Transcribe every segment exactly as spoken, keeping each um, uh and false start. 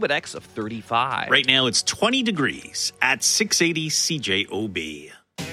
Equinox of thirty-five. Right now it's twenty degrees at six eighty C J O B.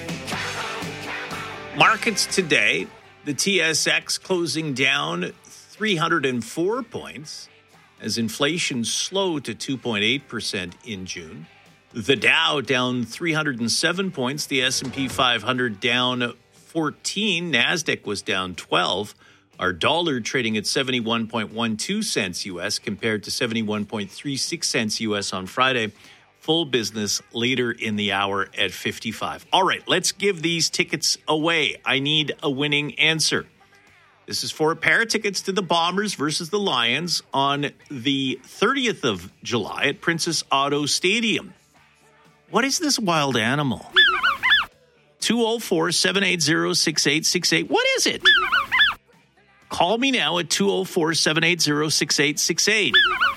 Markets today, the T S X closing down three hundred four points as inflation slowed to two point eight percent in June. The Dow down three hundred seven points, the S and P five hundred down fourteen, NASDAQ was down twelve. Our dollar trading at seventy-one point one two cents U S compared to seventy-one point three six cents U S on Friday. Full business later in the hour at fifty-five. All right, let's give these tickets away. I need a winning answer. This is for a pair of tickets to the Bombers versus the Lions on the thirtieth of July at Princess Auto Stadium. What is this wild animal? two oh four, seven eight zero, six eight six eight. What is it? Call me now at two oh four, seven eight zero, six eight six eight.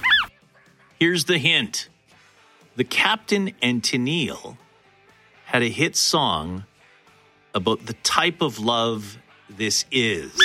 Here's the hint. The Captain and Tennille had a hit song about the type of love this is.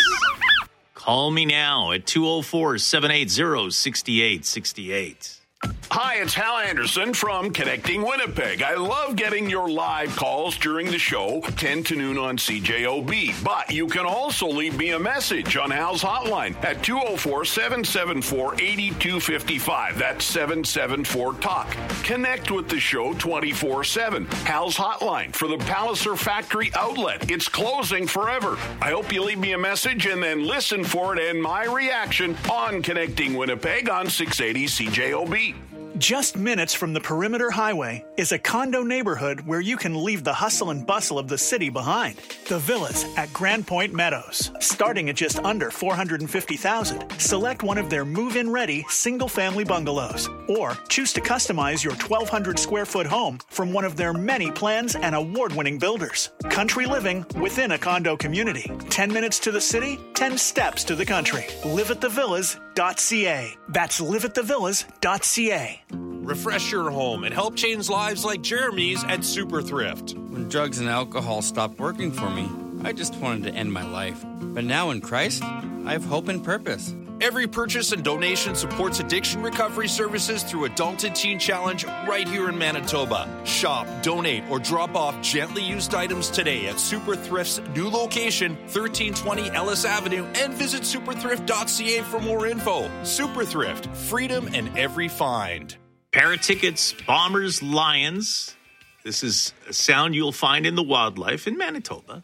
Call me now at two oh four, seven eight zero, six eight six eight. Hi, it's Hal Anderson from Connecting Winnipeg. I love getting your live calls during the show, ten to noon on C J O B. But you can also leave me a message on Hal's hotline at two oh four, seven seven four, eight two five five. That's seven seven four talk. Connect with the show twenty-four seven. Hal's hotline for the Palliser Factory outlet. It's closing forever. I hope you leave me a message and then listen for it and my reaction on Connecting Winnipeg on six eighty C J O B. Just minutes from the Perimeter Highway is a condo neighborhood where you can leave the hustle and bustle of the city behind. The Villas at Grand Point Meadows. Starting at just under four hundred fifty thousand dollars, select one of their move-in ready single-family bungalows or choose to customize your twelve hundred square foot home from one of their many plans and award-winning builders. Country living within a condo community. ten minutes to the city, ten steps to the country. live at the villas dot c a. That's live at the villas dot c a. Refresh your home and help change lives like Jeremy's at Super Thrift. When drugs and alcohol stopped working for me, I just wanted to end my life. But now in Christ, I have hope and purpose. Every purchase and donation supports addiction recovery services through Adult and Teen Challenge right here in Manitoba. Shop, donate, or drop off gently used items today at Super Thrift's new location, thirteen twenty Ellis Avenue, and visit super thrift dot c a for more info. Super Thrift, freedom in every find. Pair of tickets, Bombers, Lions. This is a sound you'll find in the wildlife in Manitoba.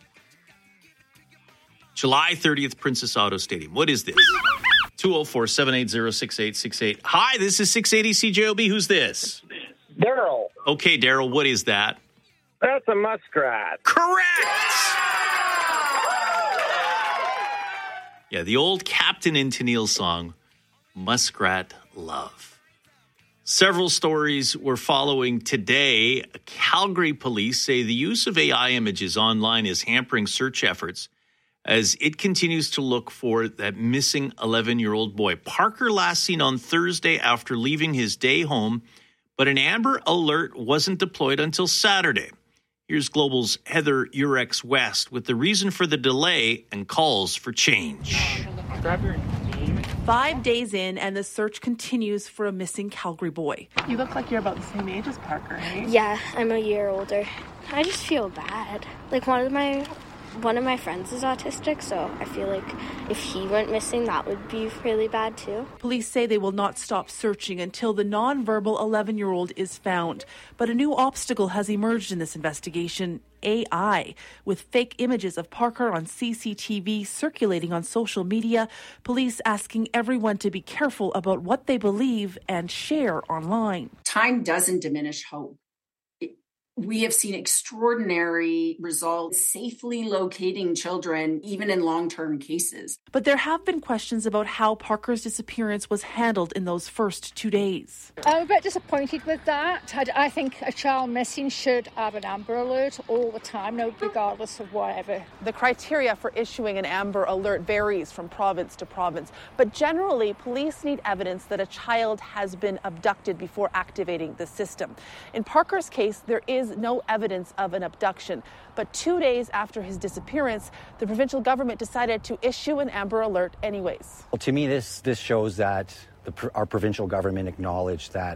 July thirtieth, Princess Auto Stadium. What is this? two oh four, seven eight zero, six eight six eight. Hi, this is six eighty C J O B. Who's this? Daryl. Okay, Daryl, what is that? That's a muskrat. Correct! Yeah, the old Captain and Tennille song, Muskrat Love. Several stories we're following today. Calgary police say the use of A I images online is hampering search efforts as it continues to look for that missing eleven-year-old boy. Parker last seen on Thursday after leaving his day home, but an Amber Alert wasn't deployed until Saturday. Here's Global's Heather Urex West with the reason for the delay and calls for change. Five days in, and the search continues for a missing Calgary boy. You look like you're about the same age as Parker, right? Yeah, I'm a year older. I just feel bad. Like, one of my one of my friends is autistic, so I feel like if he went missing, that would be really bad too. Police say they will not stop searching until the nonverbal eleven-year-old is found. But a new obstacle has emerged in this investigation: A I. With fake images of Parker on C C T V circulating on social media, police asking everyone to be careful about what they believe and share online. Time doesn't diminish hope. We have seen extraordinary results safely locating children, even in long-term cases. But there have been questions about how Parker's disappearance was handled in those first two days. I'm a bit disappointed with that. I think a child missing should have an Amber Alert all the time, no, regardless of whatever. The criteria for issuing an Amber Alert varies from province to province, but generally, police need evidence that a child has been abducted before activating the system. In Parker's case, there is no evidence of an abduction. But two days after his disappearance, the provincial government decided to issue an Amber Alert anyways. Well, to me, this this shows that the, our provincial government acknowledged that